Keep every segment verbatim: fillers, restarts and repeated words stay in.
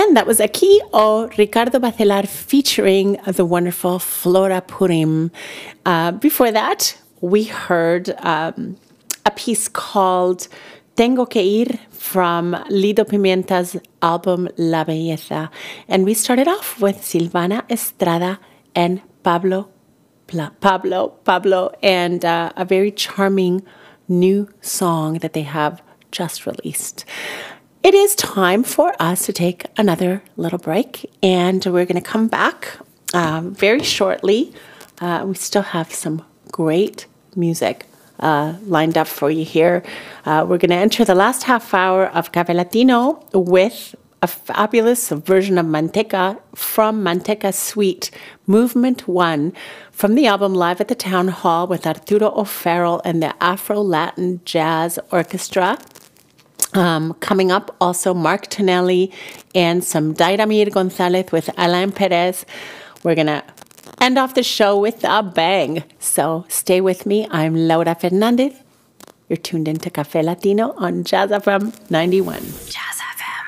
And that was Aquí o Ricardo Bacelar featuring the wonderful Flora Purim. Uh, before that, we heard um, a piece called Tengo que ir from Lido Pimienta's album La Belleza. And we started off with Silvana Estrada and Pablo, Pablo, Pablo, and uh, a very charming new song that they have just released. It is time for us to take another little break, and we're going to come back um, very shortly. Uh, we still have some great music uh, lined up for you here. Uh, we're going to enter the last half hour of Cafe Latino with a fabulous version of Manteca from Manteca Suite, Movement One, from the album Live at the Town Hall with Arturo O'Farrell and the Afro-Latin Jazz Orchestra. Um, coming up, also Mark Tonelli and some Dairamir Gonzalez with Alain Perez. We're going to end off the show with a bang. So stay with me. I'm Laura Fernandez. You're tuned into Café Latino on Jazz F M ninety-one. Jazz F M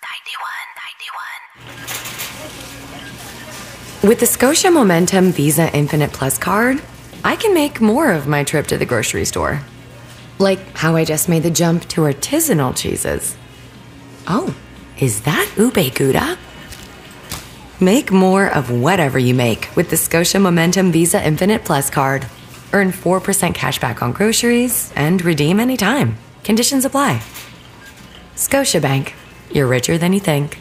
ninety-one, ninety-one. With the Scotia Momentum Visa Infinite Plus card, I can make more of my trip to the grocery store. Like how I just made the jump to artisanal cheeses. Oh, is that ube gouda? Make more of whatever you make with the Scotia Momentum Visa Infinite Plus card. Earn four percent cash back on groceries and redeem anytime. Conditions apply. Scotiabank. You're richer than you think.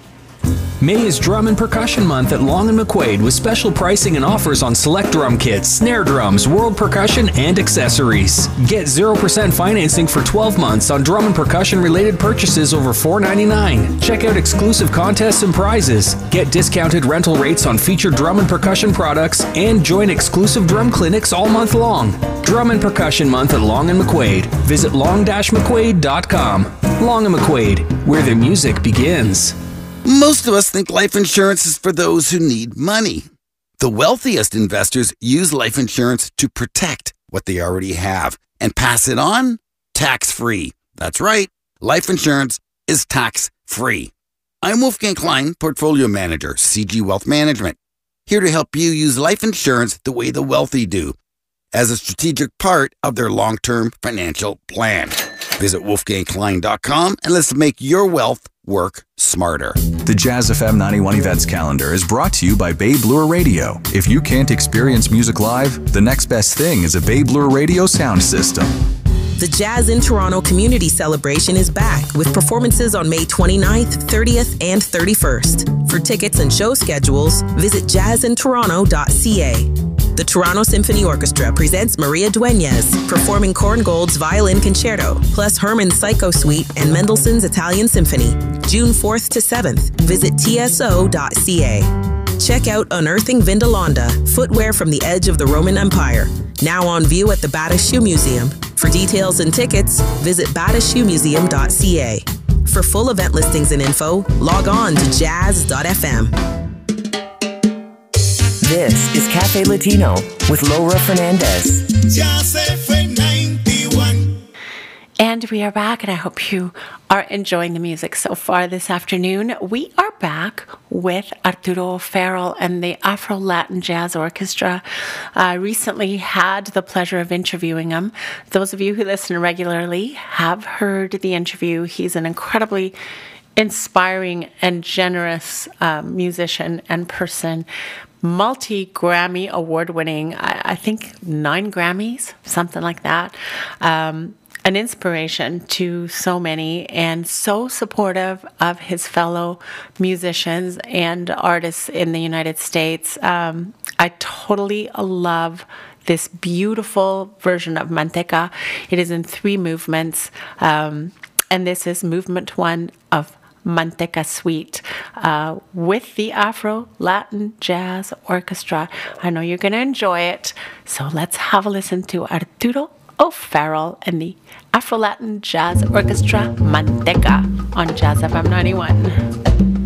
May is Drum and Percussion Month at Long and McQuaid with special pricing and offers on select drum kits, snare drums, world percussion, and accessories. Get zero percent financing for twelve months on drum and percussion related purchases over four ninety-nine. Check out exclusive contests and prizes. Get discounted rental rates on featured drum and percussion products and join exclusive drum clinics all month long. Drum and Percussion Month at Long and McQuaid. Visit long dash mcquaid dot com. Long and McQuaid, where the music begins. Most of us think life insurance is for those who need money. The wealthiest investors use life insurance to protect what they already have and pass it on tax-free. That's right. Life insurance is tax-free. I'm Wolfgang Klein, Portfolio Manager, C G Wealth Management, here to help you use life insurance the way the wealthy do, as a strategic part of their long-term financial plan. Visit wolfgang klein dot com and let's make your wealth work smarter. The Jazz F M ninety-one Events Calendar is brought to you by Babe Lure Radio. If you can't experience music live, the next best thing is a Babe Lure Radio sound system. The Jazz in Toronto Community Celebration is back with performances on May twenty-ninth, thirtieth, and thirty-first. For tickets and show schedules, visit jazz in toronto dot c a. The Toronto Symphony Orchestra presents Maria Dueñas, performing Korngold's Violin Concerto, plus Hermann's Psycho Suite and Mendelssohn's Italian Symphony. June fourth to seventh. Visit t s o dot c a. Check out Unearthing Vindolanda, footwear from the edge of the Roman Empire. Now on view at the Bata Shoe Museum. For details and tickets, visit bata shoe museum dot c a. For full event listings and info, log on to jazz dot f m. This is Cafe Latino with Laura Fernandez. Jazz F M ninety-one. And we are back, and I hope you are enjoying the music so far this afternoon. We are back with Arturo O'Farrell and the Afro-Latin Jazz Orchestra. I recently had the pleasure of interviewing him. Those of you who listen regularly have heard the interview. He's an incredibly inspiring and generous um, musician and person. Multi-Grammy award-winning, I, I think nine Grammys, something like that. Um, an inspiration to so many and so supportive of his fellow musicians and artists in the United States. Um, I totally love this beautiful version of Manteca. It is in three movements, um, and this is movement one of Manteca Suite uh, with the Afro-Latin Jazz Orchestra. I know you're going to enjoy it, so let's have a listen to Arturo O'Farrell and the Afro-Latin Jazz Orchestra Manteca on Jazz F M ninety-one.